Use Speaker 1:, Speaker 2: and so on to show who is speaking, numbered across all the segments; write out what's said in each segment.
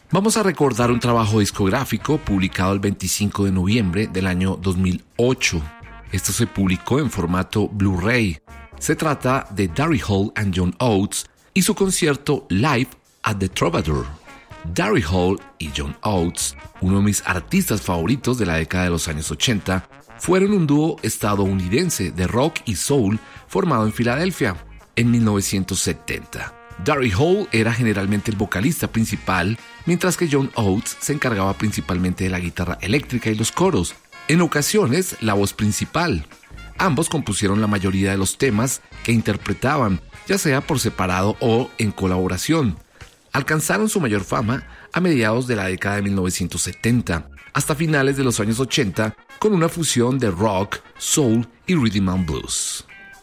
Speaker 1: Vamos a recordar un trabajo discográfico publicado el 25 de noviembre del año 2008. Esto se publicó en formato Blu-ray. Se trata de Daryl Hall and John Oates y su concierto Live at the Troubadour. Daryl Hall y John Oates, uno de mis artistas favoritos de la década de los años 80, fueron un dúo estadounidense de rock y soul formado en Filadelfia en 1970. Daryl Hall era generalmente el vocalista principal, mientras que John Oates se encargaba principalmente de la guitarra eléctrica y los coros, en ocasiones la voz principal. Ambos compusieron la mayoría de los temas que interpretaban, ya sea por separado o en colaboración. Alcanzaron su mayor fama a mediados de la década de 1970, hasta finales de los años 80, con una fusión de rock, soul y rhythm and blues.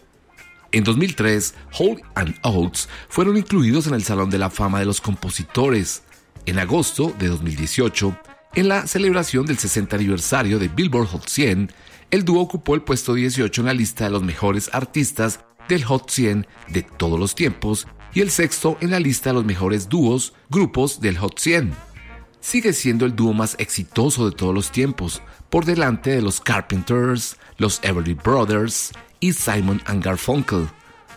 Speaker 1: En 2003, Hall and Oates fueron incluidos en el Salón de la Fama de los Compositores. En agosto de 2018, en la celebración del 60 aniversario de Billboard Hot 100, el dúo ocupó el puesto 18 en la lista de los mejores artistas del Hot 100 de todos los tiempos y el sexto en la lista de los mejores grupos del Hot 100. Sigue siendo el dúo más exitoso de todos los tiempos, por delante de los Carpenters, los Everly Brothers y Simon & Garfunkel.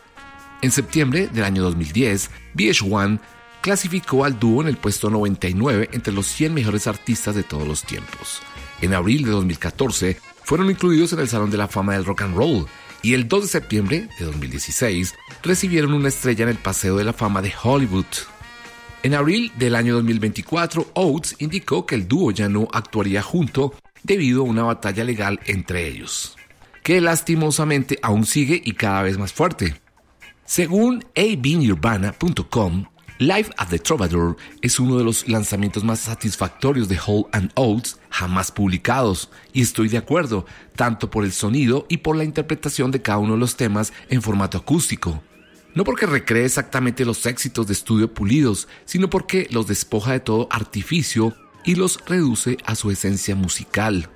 Speaker 1: En septiembre del año 2010, VH1 clasificó al dúo en el puesto 99 entre los 100 mejores artistas de todos los tiempos. En abril de 2014, fueron incluidos en el Salón de la Fama del Rock and Roll y el 2 de septiembre de 2016 recibieron una estrella en el Paseo de la Fama de Hollywood. En abril del año 2024, Oates indicó que el dúo ya no actuaría junto debido a una batalla legal entre ellos, que lastimosamente aún sigue y cada vez más fuerte. Según abnirvana.com, Live at the Troubadour es uno de los lanzamientos más satisfactorios de Hall and Oates jamás publicados, y estoy de acuerdo, tanto por el sonido y por la interpretación de cada uno de los temas en formato acústico. No porque recree exactamente los éxitos de estudio pulidos, sino porque los despoja de todo artificio y los reduce a su esencia musical.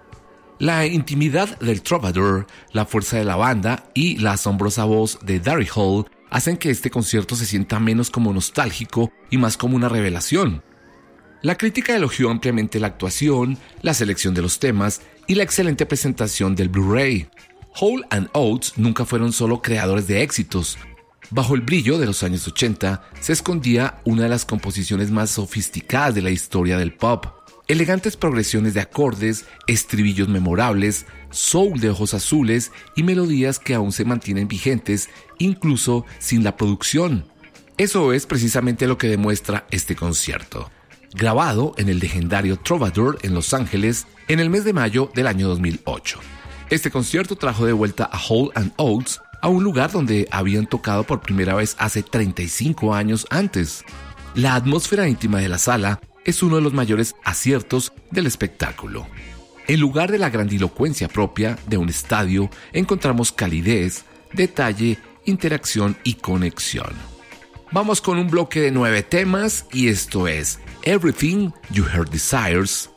Speaker 1: La intimidad del Troubadour, la fuerza de la banda y la asombrosa voz de Daryl Hall hacen que este concierto se sienta menos como nostálgico y más como una revelación. La crítica elogió ampliamente la actuación, la selección de los temas y la excelente presentación del Blu-ray. Hall and Oates nunca fueron solo creadores de éxitos. Bajo el brillo de los años 80 se escondía una de las composiciones más sofisticadas de la historia del pop. Elegantes progresiones de acordes, estribillos memorables, soul de ojos azules y melodías que aún se mantienen vigentes incluso sin la producción. Eso es precisamente lo que demuestra este concierto, grabado en el legendario Troubadour en Los Ángeles en el mes de mayo del año 2008. Este concierto trajo de vuelta a Hall and Oates a un lugar donde habían tocado por primera vez hace 35 años antes. La atmósfera íntima de la sala es uno de los mayores aciertos del espectáculo. En lugar de la grandilocuencia propia de un estadio, encontramos calidez, detalle, interacción y conexión. Vamos con un bloque de 9 temas y esto es Everything You Heart Desires,